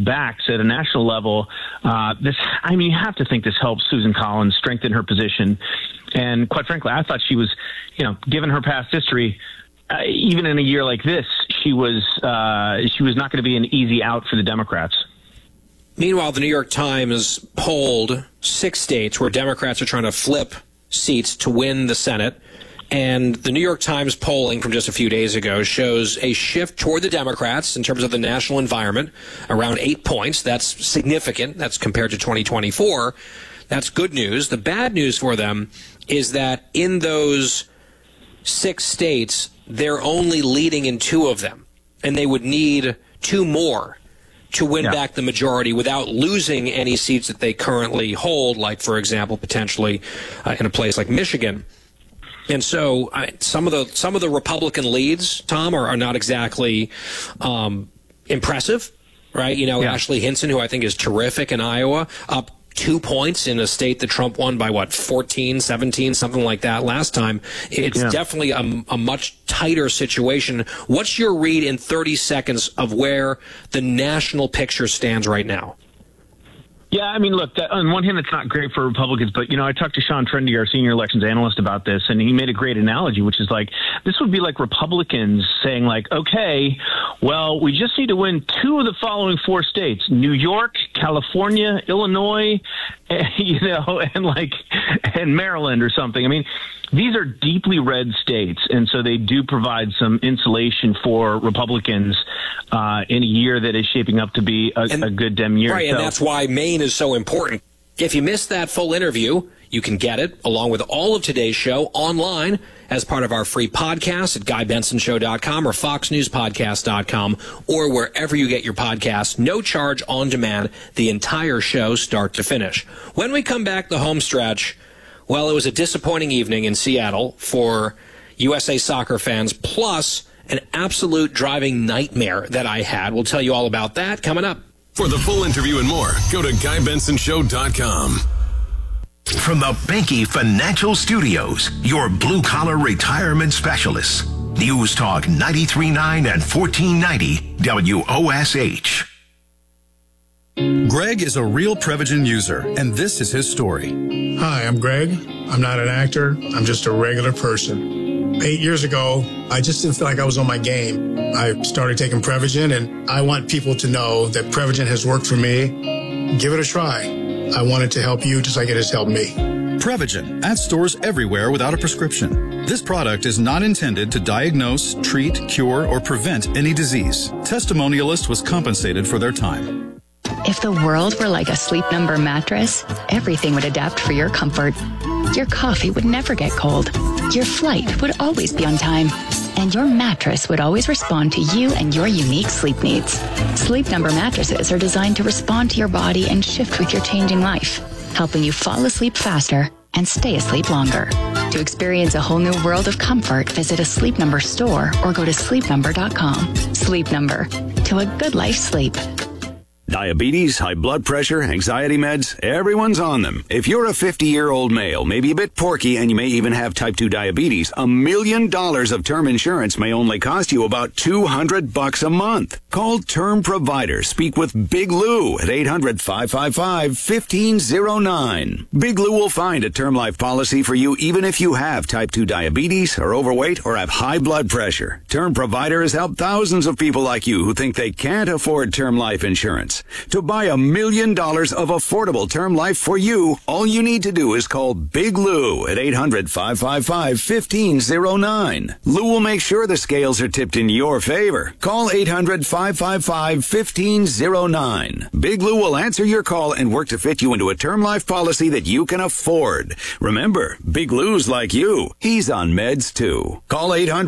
backs at a national level, you have to think this helps Susan Collins strengthen her position. And quite frankly, I thought she was, given her past history, even in a year like this, she was not going to be an easy out for the Democrats. Meanwhile, the New York Times polled 6 states where Democrats are trying to flip seats to win the Senate. And the New York Times polling from just a few days ago shows a shift toward the Democrats in terms of the national environment, around 8 points. That's significant. That's compared to 2024. That's good news. The bad news for them is that in those 6 states, they're only leading in 2 of them. And they would need 2 more to win back the majority without losing any seats that they currently hold, like, for example, potentially in a place like Michigan. And so some of the Republican leads, Tom, are not exactly impressive, right? Ashley Hinson, who I think is terrific in Iowa, up 2 points in a state that Trump won by, 14, 17, something like that last time. It's definitely a much tighter situation. What's your read in 30 seconds of where the national picture stands right now? Yeah, look, on one hand, it's not great for Republicans, but, I talked to Sean Trendy, our senior elections analyst, about this, and he made a great analogy, which is this would be like Republicans saying, okay, well, we just need to win 2 of the following 4 states, New York, California, Illinois, and Maryland or something. These are deeply red states, and so they do provide some insulation for Republicans in a year that is shaping up to be a good Dem year. Right, and that's why Maine is so important. If you missed that full interview, you can get it, along with all of today's show, online as part of our free podcast at GuyBensonShow.com or FoxNewsPodcast.com or wherever you get your podcasts. No charge, on demand, the entire show start to finish. When we come back, the home stretch, well, it was a disappointing evening in Seattle for USA Soccer fans, plus an absolute driving nightmare that I had. We'll tell you all about that coming up. For the full interview and more, go to GuyBensonShow.com. From the Banky Financial Studios, your blue-collar retirement specialists. News Talk 93.9 and 1490 WOSH. Greg is a real Prevagen user, and this is his story. Hi, I'm Greg. I'm not an actor. I'm just a regular person. 8 years ago, I just didn't feel like I was on my game. I started taking Prevagen, and I want people to know that Prevagen has worked for me. Give it a try. I want it to help you just like it has helped me. Prevagen at stores everywhere without a prescription. This product is not intended to diagnose, treat, cure, or prevent any disease. Testimonialist was compensated for their time. If the world were like a Sleep Number mattress, everything would adapt for your comfort. Your coffee would never get cold. Your flight would always be on time. And your mattress would always respond to you and your unique sleep needs. Sleep Number mattresses are designed to respond to your body and shift with your changing life, helping you fall asleep faster and stay asleep longer. To experience a whole new world of comfort, visit a Sleep Number store or go to sleepnumber.com. Sleep Number. To a good life sleep. Diabetes, high blood pressure, anxiety meds, everyone's on them. If you're a 50-year-old male, maybe a bit porky, and you may even have type 2 diabetes, $1 million of term insurance may only cost you about $200 a month. Call Term Provider. Speak with Big Lou at 800-555-1509. Big Lou will find a term life policy for you even if you have type 2 diabetes, are overweight, or have high blood pressure. Term Provider has helped thousands of people like you who think they can't afford term life insurance. To buy $1 million of affordable term life for you, all you need to do is call Big Lou at 800-555-1509. Lou will make sure the scales are tipped in your favor. Call 800-555-1509. Big Lou will answer your call and work to fit you into a term life policy that you can afford. Remember, Big Lou's like you. He's on meds too. Call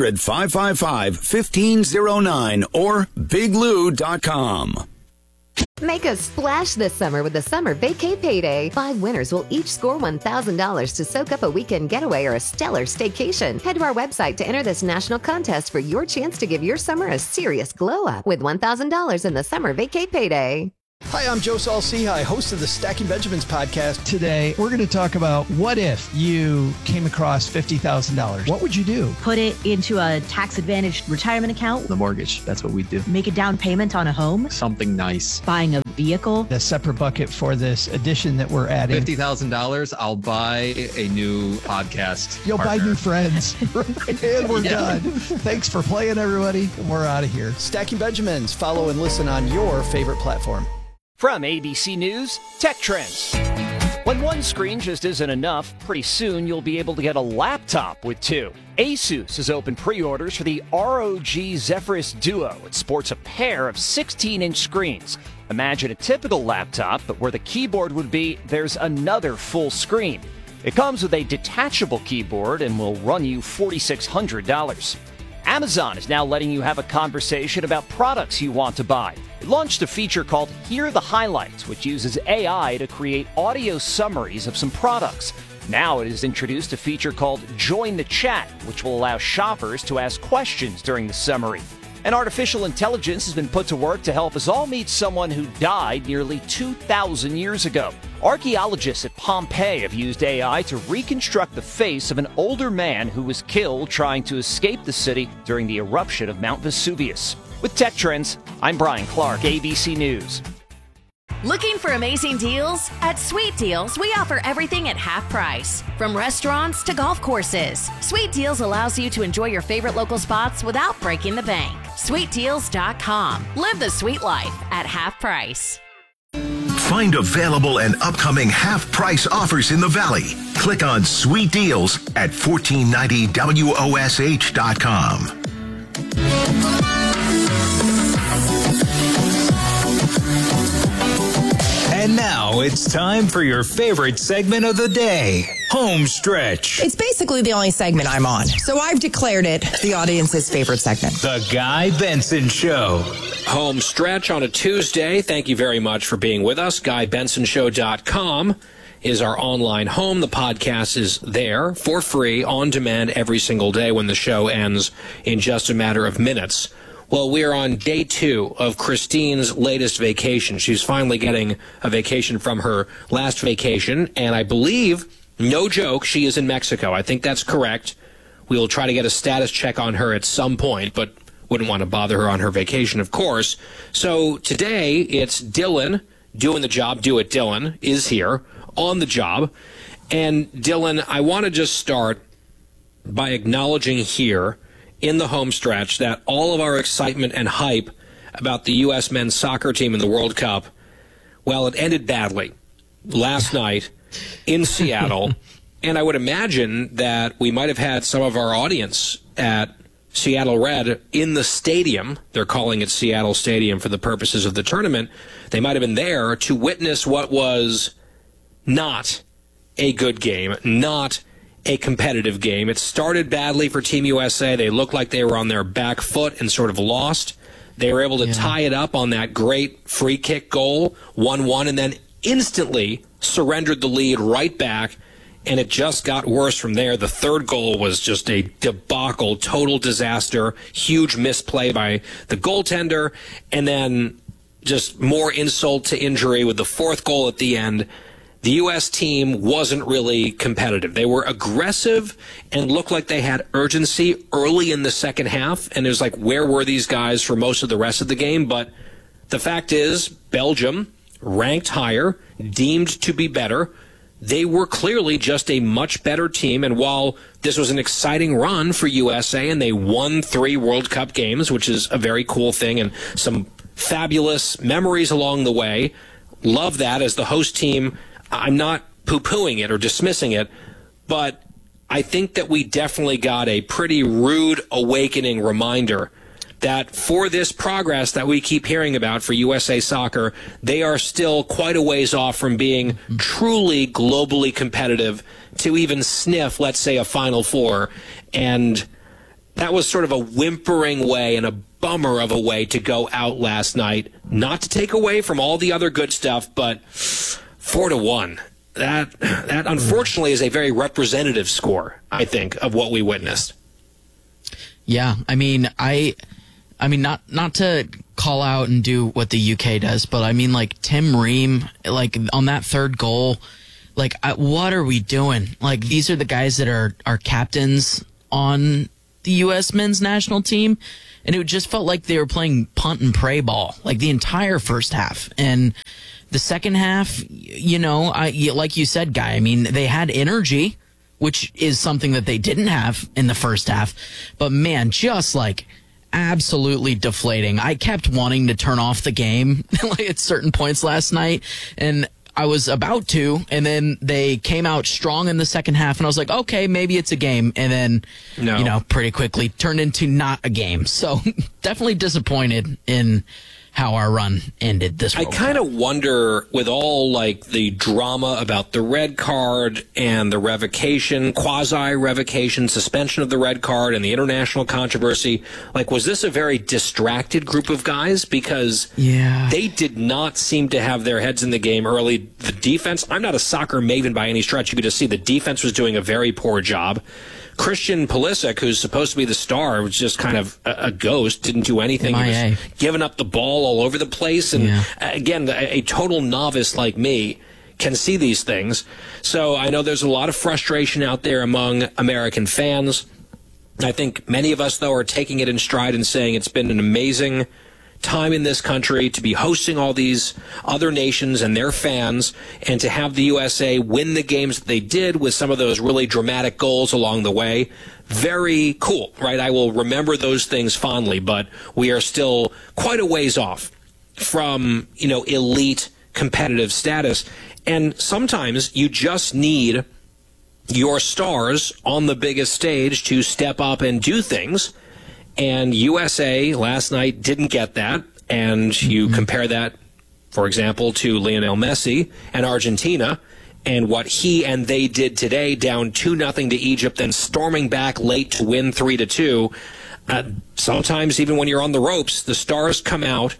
800-555-1509 or biglou.com. Make a splash this summer with the Summer Vacay Payday. 5 winners will each score $1,000 to soak up a weekend getaway or a stellar staycation. Head to our website to enter this national contest for your chance to give your summer a serious glow up with $1,000 in the Summer Vacay Payday. Hi, I'm Joe Saul-Sehy, host of the Stacking Benjamins podcast. Today, we're going to talk about what if you came across $50,000. What would you do? Put it into a tax-advantaged retirement account. The mortgage, that's what we do. Make a down payment on a home. Something nice. Buying a vehicle. A separate bucket for this addition that we're adding. $50,000, I'll buy a new podcast. You'll partner. buy new friends. And we're done. Thanks for playing, everybody. We're out of here. Stacking Benjamins. Follow and listen on your favorite platform. From ABC News, Tech Trends. When one screen just isn't enough, pretty soon you'll be able to get a laptop with two. Asus has opened pre-orders for the ROG Zephyrus Duo. It sports a pair of 16-inch screens. Imagine a typical laptop, but where the keyboard would be, there's another full screen. It comes with a detachable keyboard and will run you $4,600. Amazon is now letting you have a conversation about products you want to buy. It launched a feature called Hear the Highlights, which uses AI to create audio summaries of some products. Now it has introduced a feature called Join the Chat, which will allow shoppers to ask questions during the summary. And artificial intelligence has been put to work to help us all meet someone who died nearly 2,000 years ago. Archaeologists at Pompeii have used AI to reconstruct the face of an older man who was killed trying to escape the city during the eruption of Mount Vesuvius. With Tech Trends, I'm Brian Clark, ABC News. Looking for amazing deals? At Sweet Deals, we offer everything at half price. From restaurants to golf courses, Sweet Deals allows you to enjoy your favorite local spots without breaking the bank. SweetDeals.com. Live the sweet life at half price. Find available and upcoming half-price offers in the Valley. Click on Sweet Deals at 1490WOSH.com. And now it's time for your favorite segment of the day, Home Stretch. It's basically the only segment I'm on, so I've declared it the audience's favorite segment. The Guy Benson Show. Home Stretch on a Tuesday. Thank you very much for being with us. GuyBensonShow.com is our online home. The podcast is there for free, on demand every single day when the show ends in just a matter of minutes. Well, we are on day 2 of Christine's latest vacation. She's finally getting a vacation from her last vacation, and I believe, no joke, she is in Mexico. I think that's correct. We will try to get a status check on her at some point, but wouldn't want to bother her on her vacation, of course. So today, it's Dylan doing the job. Do It Dylan is here on the job. And Dylan, I want to just start by acknowledging here in the home stretch that all of our excitement and hype about the U.S. men's soccer team in the World Cup, well, it ended badly last night in Seattle. And I would imagine that we might have had some of our audience at Seattle Red in the stadium. They're calling it Seattle Stadium for the purposes of the tournament. They might have been there to witness what was not a good game, not a competitive game. It started badly for Team USA. They looked like they were on their back foot and sort of lost. They were able to tie it up on that great free kick goal, 1-1, and then instantly surrendered the lead right back, and it just got worse from there. The third goal was just a debacle, total disaster, huge misplay by the goaltender, and then just more insult to injury with the fourth goal at the end. The U.S. team wasn't really competitive. They were aggressive and looked like they had urgency early in the second half. And it was like, where were these guys for most of the rest of the game? But the fact is, Belgium, ranked higher, deemed to be better, they were clearly just a much better team. And while this was an exciting run for USA and they won 3 World Cup games, which is a very cool thing and some fabulous memories along the way, love that as the host team. I'm not poo-pooing it or dismissing it, but I think that we definitely got a pretty rude awakening reminder that for this progress that we keep hearing about for USA Soccer, they are still quite a ways off from being truly globally competitive to even sniff, let's say, a Final Four. And that was sort of a whimpering way and a bummer of a way to go out last night. Not to take away from all the other good stuff, but 4-1. That unfortunately is a very representative score, I think, of what we witnessed. Yeah, I mean, not to call out and do what the UK does, but I mean, like, Tim Ream, like, on that third goal, like, what are we doing? Like, these are the guys that are captains on the U.S. men's national team, And it just felt like they were playing punt and pray ball, like the entire first half. And the second half, like you said, Guy, I mean, they had energy, which is something that they didn't have in the first half. But, man, just like absolutely deflating. I kept wanting to turn off the game like at certain points last night, and I was about to, and then they came out strong in the second half, and I was like, okay, maybe it's a game, and then, pretty quickly turned into not a game. So definitely disappointed in how our run ended this World Cup. I kind of wonder, with all like the drama about the red card and the revocation, quasi-revocation, suspension of the red card and the international controversy, like, was this a very distracted group of guys? Because they did not seem to have their heads in the game early. The defense, I'm not a soccer maven by any stretch. You could just see the defense was doing a very poor job. Christian Pulisic, who's supposed to be the star, was just kind of a ghost, didn't do anything. He was giving up the ball all over the place. And again, a total novice like me can see these things. So I know there's a lot of frustration out there among American fans. I think many of us, though, are taking it in stride and saying it's been an amazing time in this country to be hosting all these other nations and their fans, and to have the USA win the games that they did with some of those really dramatic goals along the way. Very cool, right? I will remember those things fondly, but we are still quite a ways off from, elite competitive status. And sometimes you just need your stars on the biggest stage to step up and do things. And USA last night didn't get that. And you compare that, for example, to Lionel Messi and Argentina and what he and they did today, down 2-0 to Egypt, then storming back late to win 3-2. Sometimes even when you're on the ropes, the stars come out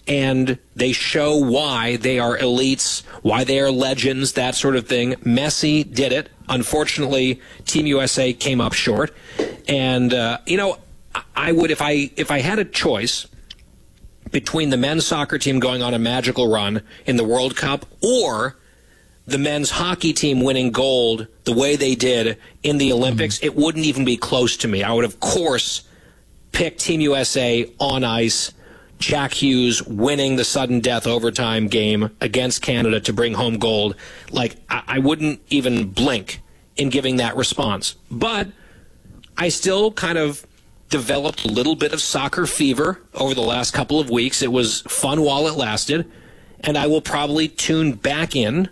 and they show why they are elites, why they are legends, that sort of thing. Messi did it. Unfortunately, Team USA came up short. And, I would, if I had a choice between the men's soccer team going on a magical run in the World Cup or the men's hockey team winning gold the way they did in the Olympics, it wouldn't even be close to me. I would, of course, pick Team USA on ice, Jack Hughes winning the sudden death overtime game against Canada to bring home gold. Like, I wouldn't even blink in giving that response. But I still kind of developed a little bit of soccer fever over the last couple of weeks. It was fun while it lasted, and I will probably tune back in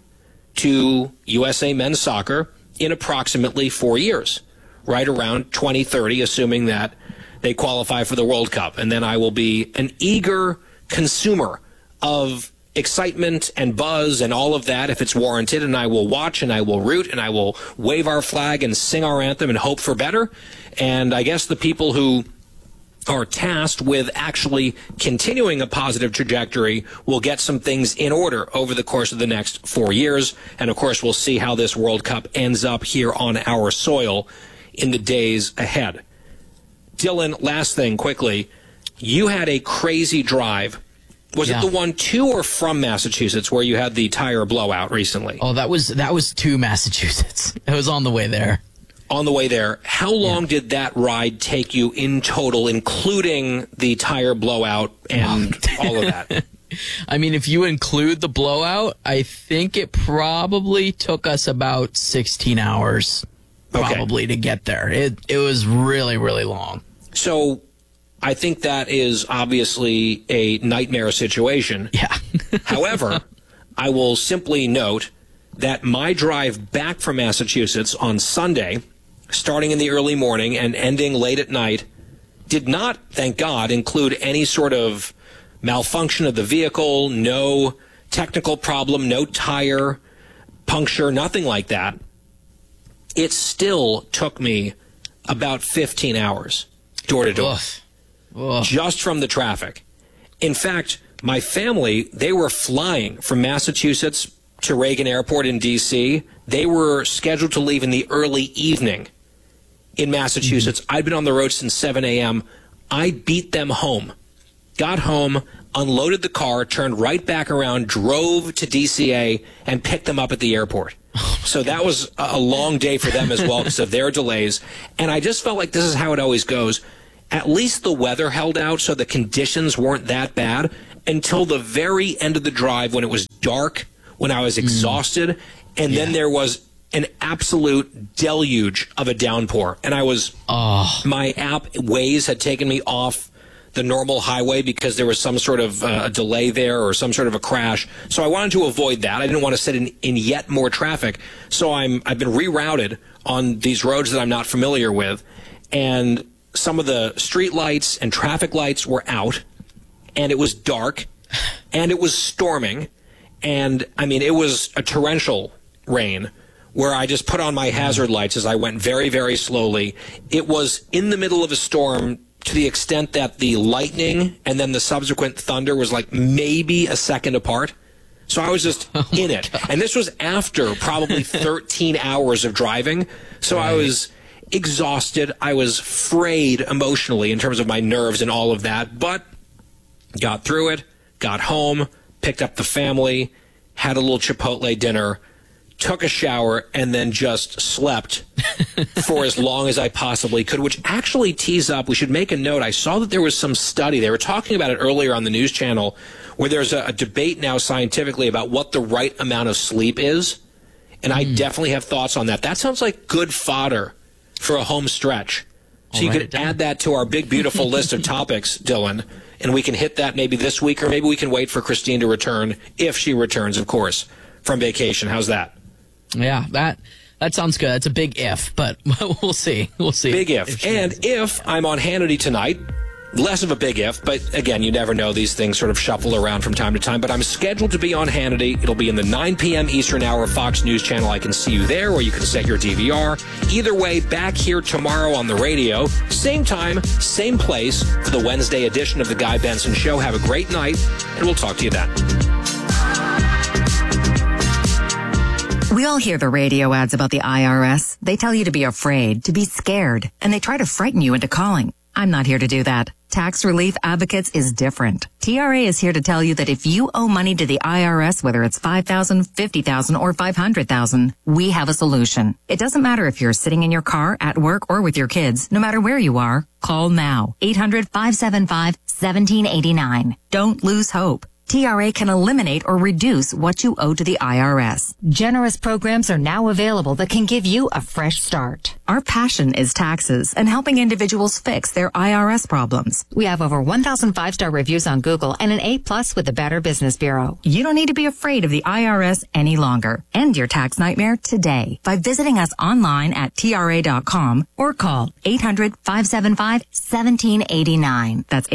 to USA men's soccer in approximately 4 years, right around 2030, assuming that they qualify for the World Cup. And then I will be an eager consumer of excitement and buzz and all of that if it's warranted, and I will watch and I will root and I will wave our flag and sing our anthem and hope for better. And I guess the people who are tasked with actually continuing a positive trajectory will get some things in order over the course of the next 4 years. And of course, we'll see how this World Cup ends up here on our soil in the days ahead. Dylan, last thing quickly, you had a crazy drive. Was it the one to or from Massachusetts where you had the tire blowout recently? Oh, that was to Massachusetts. It was on the way there. On the way there. How long did that ride take you in total, including the tire blowout and all of that? I mean, if you include the blowout, I think it probably took us about 16 hours to get there. It was really, really long. So I think that is obviously a nightmare situation. Yeah. However, I will simply note that my drive back from Massachusetts on Sunday, starting in the early morning and ending late at night, did not, thank God, include any sort of malfunction of the vehicle, no technical problem, no tire puncture, nothing like that. It still took me about 15 hours door to door. Just from the traffic. In fact, my family, they were flying from Massachusetts to Reagan Airport in D.C. They were scheduled to leave in the early evening in Massachusetts. I'd been on the road since 7 a.m. I beat them home. Got home, unloaded the car, turned right back around, drove to DCA, and picked them up at the airport. So that was a long day for them as well because of their delays. And I just felt like this is how it always goes. at least the weather held out, so the conditions weren't that bad until the very end of the drive when it was dark, when I was exhausted, and then there was an absolute deluge of a downpour. And I was, my app Waze had taken me off the normal highway because there was some sort of a delay there or some sort of a crash. So I wanted to avoid that. I didn't want to sit in yet more traffic. So I've been rerouted on these roads that I'm not familiar with. And some of the street lights and traffic lights were out. And it was dark. And it was storming. And, I mean, it was a torrential rain where I just put on my hazard lights as I went very, very slowly. It was in the middle of a storm to the extent that the lightning and then the subsequent thunder was like maybe a second apart. So I was just in it. And this was after probably 13 hours of driving. So I was exhausted. I was frayed emotionally in terms of my nerves and all of that. But got through it, got home, picked up the family, had a little Chipotle dinner, took a shower, and then just slept for as long as I possibly could, which actually tees up. We should make a note. I saw that there was some study. They were talking about it earlier on the news channel where there's a debate now scientifically about what the right amount of sleep is. And I definitely have thoughts on that. That sounds like good fodder for a home stretch. So you could add that to our big, beautiful list of topics, Dylan, and we can hit that maybe this week, or maybe we can wait for Christine to return, if she returns, of course, from vacation. How's that? Yeah, that sounds good. It's a big if, but we'll see. We'll see. Big if. And if I'm on Hannity tonight, less of a big if, but again, you never know. These things sort of shuffle around from time to time. But I'm scheduled to be on Hannity. It'll be in the 9 p.m. Eastern hour of Fox News Channel. I can see you there, or you can set your DVR. Either way, back here tomorrow on the radio. Same time, same place for the Wednesday edition of The Guy Benson Show. Have a great night, and we'll talk to you then. We all hear the radio ads about the IRS. They tell you to be afraid, to be scared, and they try to frighten you into calling. I'm not here to do that. Tax Relief Advocates is different. TRA is here to tell you that if you owe money to the IRS, whether it's $5,000, $50,000, or $500,000, we have a solution. It doesn't matter if you're sitting in your car, at work, or with your kids. No matter where you are, call now. 800-575-1789. Don't lose hope. TRA can eliminate or reduce what you owe to the IRS. Generous programs are now available that can give you a fresh start. Our passion is taxes and helping individuals fix their IRS problems. We have over 1,000 5-star reviews on Google and an A+ with the Better Business Bureau. You don't need to be afraid of the IRS any longer. End your tax nightmare today by visiting us online at TRA.com or call 800-575-1789. That's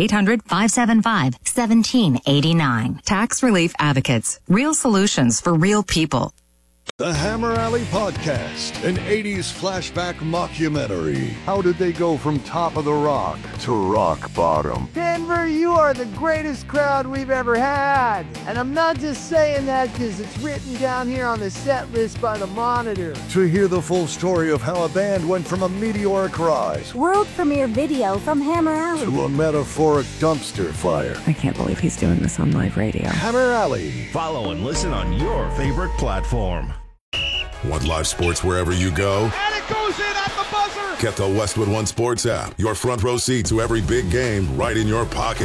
800-575-1789. Tax Relief Advocates. Real solutions for real people. The Hammer Alley Podcast, an 80s flashback mockumentary. How did they go from top of the rock to rock bottom? Denver, you are the greatest crowd we've ever had. And I'm not just saying that because it's written down here on the set list by the Monitor. To hear the full story of how a band went from a meteoric rise, world premiere video from Hammer Alley, to a metaphoric dumpster fire. I can't believe he's doing this on live radio. Hammer Alley. Follow and listen on your favorite platform. Want live sports wherever you go? And it goes in at the buzzer! Get the Westwood One Sports app. Your front row seat to every big game right in your pocket.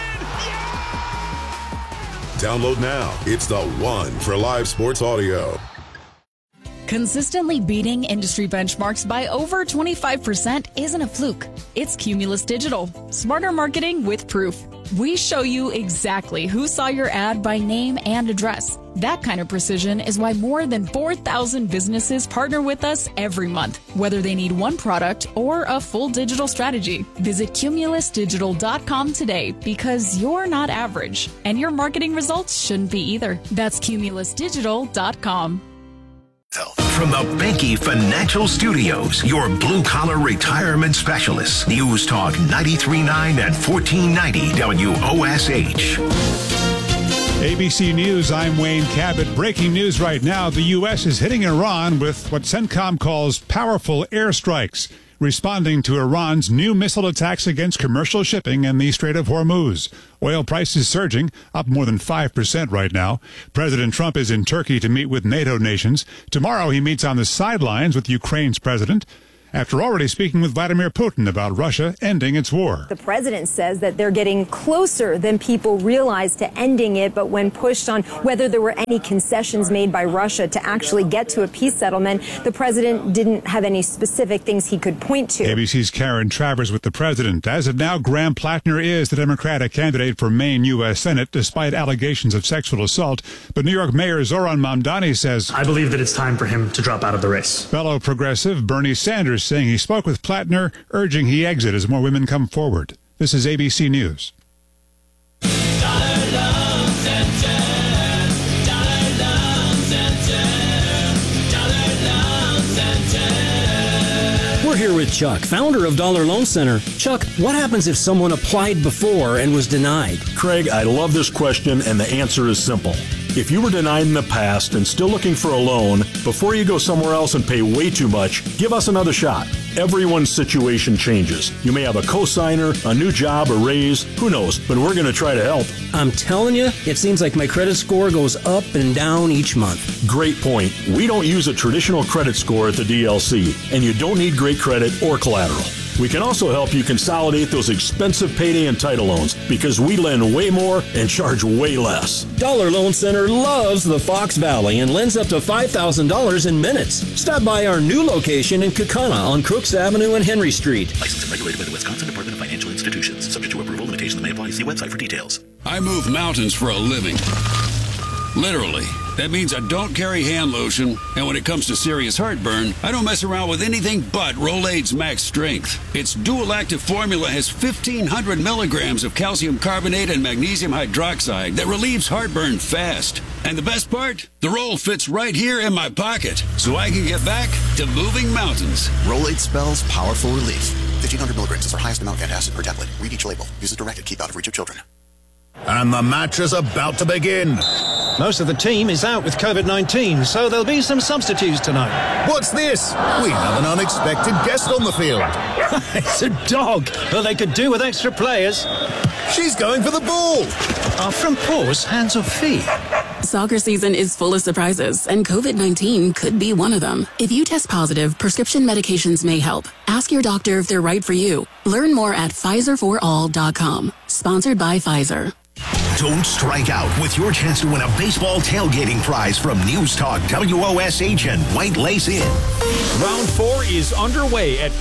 Yeah! Download now. It's the one for live sports audio. Consistently beating industry benchmarks by over 25% isn't a fluke. It's Cumulus Digital. Smarter marketing with proof. We show you exactly who saw your ad by name and address. That kind of precision is why more than 4,000 businesses partner with us every month, whether they need one product or a full digital strategy. Visit cumulusdigital.com today because you're not average, and your marketing results shouldn't be either. That's cumulusdigital.com. From the Benke Financial Studios, your blue-collar retirement specialists. News Talk 93.9 and 1490 WOSH. ABC News, I'm Wayne Cabot. Breaking news right now. The U.S. is hitting Iran with what CENTCOM calls powerful airstrikes, responding to Iran's new missile attacks against commercial shipping in the Strait of Hormuz. Oil prices surging, up more than 5% right now. President Trump is in Turkey to meet with NATO nations. Tomorrow he meets on the sidelines with Ukraine's president. after already speaking with Vladimir Putin about Russia ending its war. The president says that they're getting closer than people realize to ending it, but when pushed on whether there were any concessions made by Russia to actually get to a peace settlement, the president didn't have any specific things he could point to. ABC's Karen Travers with the president. As of now, Graham Plattner is the Democratic candidate for Maine U.S. Senate, despite allegations of sexual assault. But New York Mayor Zoran Mamdani says, I believe that it's time for him to drop out of the race. Fellow progressive Bernie Sanders saying he spoke with Plattner, urging he exit as more women come forward. This is ABC News. We're here with Chuck, founder of Dollar Loan Center. Chuck, what happens if someone applied before and was denied? Craig, I love this question, and the answer is simple. If you were denied in the past and still looking for a loan, before you go somewhere else and pay way too much, give us another shot. Everyone's situation changes. You may have a cosigner, a new job, a raise, who knows, but we're going to try to help. I'm telling you, it seems like my credit score goes up and down each month. Great point. We don't use a traditional credit score at the DLC, and you don't need great credit or collateral. We can also help you consolidate those expensive payday and title loans because we lend way more and charge way less. Dollar Loan Center loves the Fox Valley and lends up to $5,000 in minutes. Stop by our new location in Kaukauna on Crooks Avenue and Henry Street. Licensed and regulated by the Wisconsin Department of Financial Institutions. Subject to approval, limitations may apply. See website for details. I move mountains for a living. Literally. That means I don't carry hand lotion, and when it comes to serious heartburn, I don't mess around with anything but Rolaids Max Strength. Its dual-active formula has 1,500 milligrams of calcium carbonate and magnesium hydroxide that relieves heartburn fast. And the best part? The roll fits right here in my pocket, so I can get back to moving mountains. Rolaids spells powerful relief. 1,500 milligrams is our highest amount of antacid per tablet. Read each label. Use as directed. Keep out of reach of children. And the match is about to begin. Most of the team is out with COVID-19, so there'll be some substitutes tonight. What's this? We have an unexpected guest on the field. It's a dog. Well, they could do with extra players. She's going for the ball. Are front paws hands or feet? Soccer season is full of surprises, and COVID-19 could be one of them. If you test positive, prescription medications may help. Ask your doctor if they're right for you. Learn more at PfizerForAll.com. Sponsored by Pfizer. Don't strike out with your chance to win a baseball tailgating prize from News Talk WOSH and White Lace Inn. Round 4 is underway at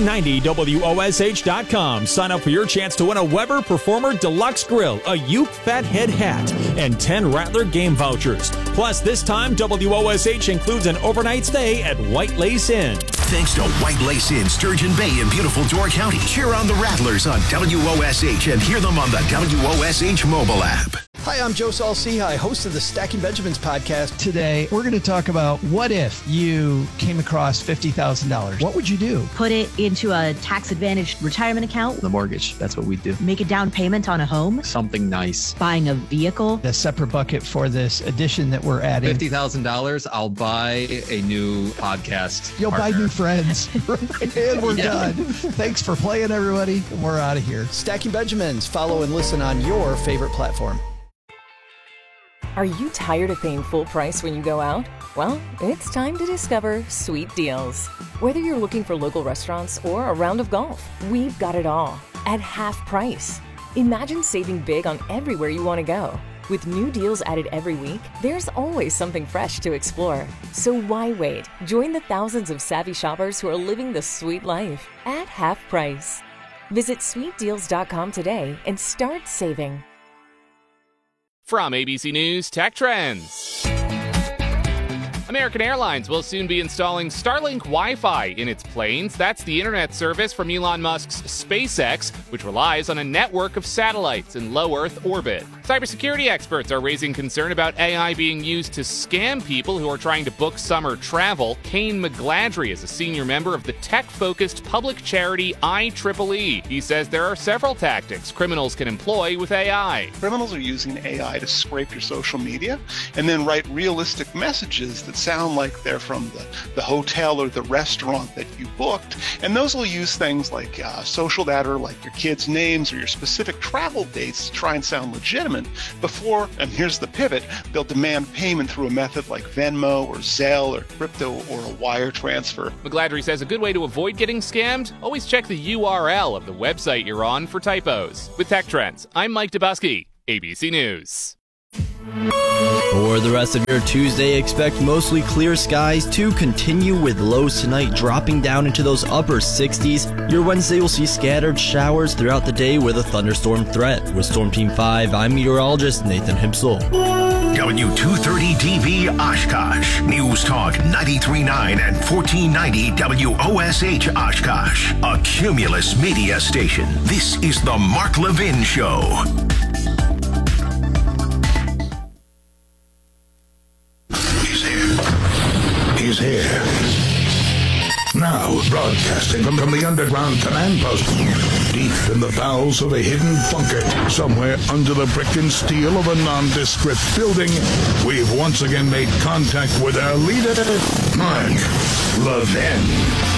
1490WOSH.com. Sign up for your chance to win a Weber Performer Deluxe Grill, a Yoop Fat Head hat, and 10 Rattler game vouchers. Plus, this time, WOSH includes an overnight stay at White Lace Inn. Thanks to White Lace Inn, Sturgeon Bay in beautiful Door County. Cheer on the Rattlers on WOSH and hear them on the WOSH mobile app. Hi, I'm Joe Saul-Sehy, host of the Stacking Benjamins podcast. Today, we're going to talk about what if you came across $50,000. What would you do? Put it into a tax-advantaged retirement account. The mortgage, that's what we do. Make a down payment on a home. Something nice. Buying a vehicle. A separate bucket for this addition that we're adding. $50,000, I'll buy a new podcast. You'll partner. buy new friends. And we're done. Thanks for playing, everybody. And we're out of here. Stacking Benjamins. Follow and listen on your favorite platform. Are you tired of paying full price when you go out? Well, it's time to discover Sweet Deals. Whether you're looking for local restaurants or a round of golf, we've got it all at half price. Imagine saving big on everywhere you want to go. With new deals added every week, there's always something fresh to explore. So why wait? Join the thousands of savvy shoppers who are living the sweet life at half price. Visit sweetdeals.com today and start saving. From ABC News Tech Trends. American Airlines will soon be installing Starlink Wi-Fi in its planes. That's the internet service from Elon Musk's SpaceX, which relies on a network of satellites in low Earth orbit. Cybersecurity experts are raising concern about AI being used to scam people who are trying to book summer travel. Kane McGladry is a senior member of the tech-focused public charity IEEE. He says there are several tactics criminals can employ with AI. Criminals are using AI to scrape your social media and then write realistic messages that that sound like they're from the hotel or the restaurant that you booked. And those will use things like social data, like your kids' names or your specific travel dates to try and sound legitimate before, and here's the pivot, they'll demand payment through a method like Venmo or Zelle or crypto or a wire transfer. McGladrey says a good way to avoid getting scammed, always check the URL of the website you're on for typos. With Tech Trends, I'm Mike Dubusky, ABC News. For the rest of your Tuesday, expect mostly clear skies to continue with lows tonight dropping down into those upper 60s. Your Wednesday will see scattered showers throughout the day with a thunderstorm threat. With Storm Team 5, I'm meteorologist Nathan Himsel. W230 TV Oshkosh. News Talk 93.9 and 1490 WOSH Oshkosh. A Cumulus media station. This is the Mark Levin Show. He's here. Now, broadcasting from the underground command post, deep in the bowels of a hidden bunker, somewhere under the brick and steel of a nondescript building, we've once again made contact with our leader, Mark Levin.